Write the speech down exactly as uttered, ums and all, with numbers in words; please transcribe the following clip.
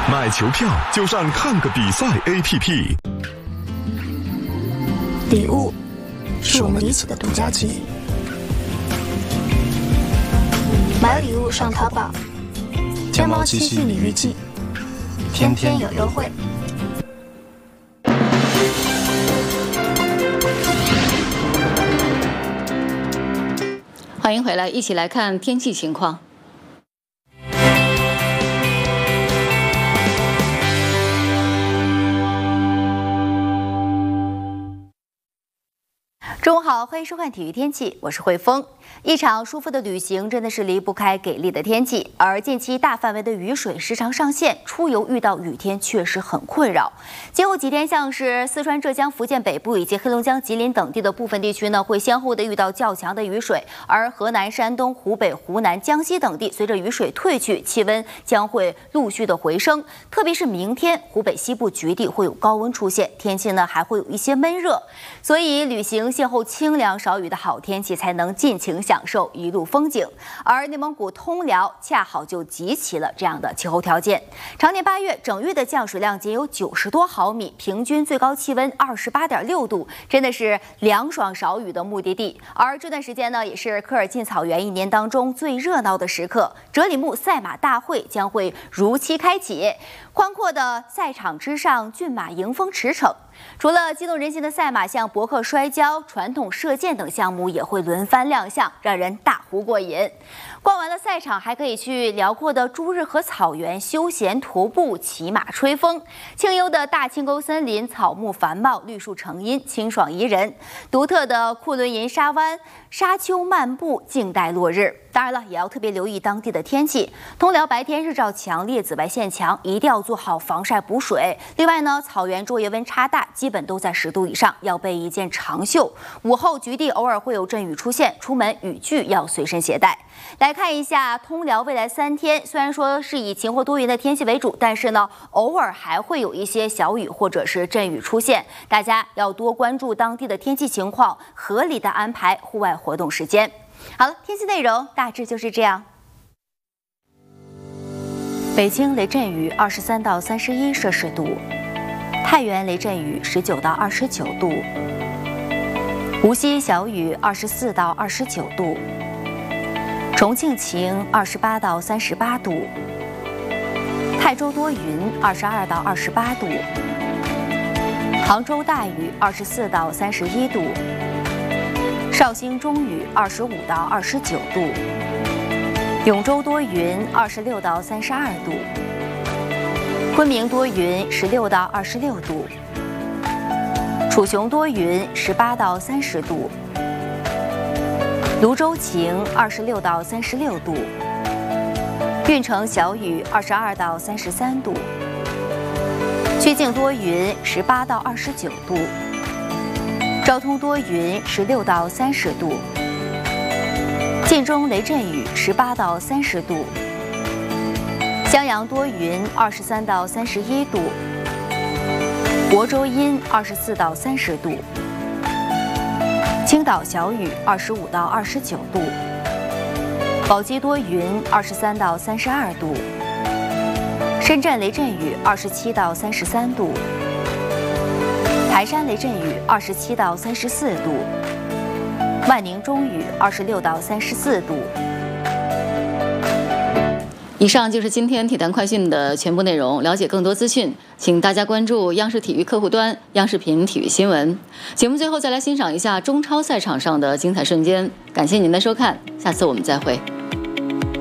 买球票就上看个比赛 A P P。 礼物是我们彼此的独家记忆。买礼物上淘宝，天猫七夕礼遇季，天天有优惠。 欢迎回来，一起来看天气情况。中午好，欢迎收看体育天气，我是慧峰。一场舒服的旅行真的是离不开给力的天气，而近期大范围的雨水时常上线，出游遇到雨天确实很困扰。今后几天，像是四川、浙江、福建北部以及黑龙江、吉林等地的部分地区呢，会先后的遇到较强的雨水，而河南、山东、湖北、湖南、江西等地随着雨水退去，气温将会陆续的回升。特别是明天，湖北西部局地会有高温出现，天气呢还会有一些闷热，所以旅行先后清凉少雨的好天气，才能尽情享受一路风景。而内蒙古通辽恰好就集齐了这样的气候条件。常年八月整月的降水量仅有九十多毫米，平均最高气温二十八点六度，真的是凉爽少雨的目的地。而这段时间呢，也是科尔沁草原一年当中最热闹的时刻，哲里木赛马大会将会如期开启。宽阔的赛场之上，骏马迎风驰骋。除了激动人心的赛马，像博客摔跤、传统射箭等项目也会轮番亮相，让人大呼过瘾。逛完了赛场，还可以去辽阔的朱日和草原休闲徒步、骑马吹风。清幽的大清沟森林，草木繁茂，绿树成荫，清爽宜人。独特的库伦银沙湾，沙丘漫步，静待落日。当然了，也要特别留意当地的天气。通辽白天日照强烈，紫外线强，一定要做好防晒补水。另外呢，草原昼夜温差大，基本都在十度以上，要备一件长袖。午后局地偶尔会有阵雨出现，出门雨具要随身携带。来看一下通辽未来三天，虽然说是以晴或多云的天气为主，但是呢，偶尔还会有一些小雨或者是阵雨出现，大家要多关注当地的天气情况，合理的安排户外活动时间。好了，天气内容大致就是这样。北京雷阵雨二十三到三十一摄氏度，太原雷阵雨十九到二十九度，无锡小雨二十四到二十九度，重庆晴二十八到三十八度，泰州多云二十二到二十八度，杭州大雨二十四到三十一度，绍兴中雨二十五到二十九度，永州多云二十六到三十二度，昆明多云十六到二十六度，楚雄多云十八到三十度，泸州晴二十六到三十六度，运城小雨二十二到三十三度，曲靖多云十八到二十九度，昭通多云十六到三十度，晋中雷阵雨十八到三十度，襄阳多云二十三到三十一度，亳州阴二十四到三十度，青岛小雨二十五到二十九度，宝鸡多云二十三到三十二度，深圳雷阵雨二十七到三十三度，台山雷阵雨二十七到三十四度，万宁中雨二十六到三十四度。以上就是今天体坛快讯的全部内容。了解更多资讯，请大家关注央视体育客户端、央视频体育新闻。节目最后再来欣赏一下中超赛场上的精彩瞬间。感谢您的收看，下次我们再会。